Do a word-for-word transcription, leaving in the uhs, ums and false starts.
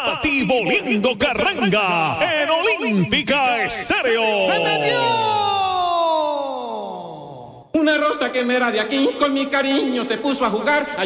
Patibolindo Carranga en Olímpica Estéreo. ¡Se metió! Una rosa que me era de aquí con mi cariño se puso a jugar.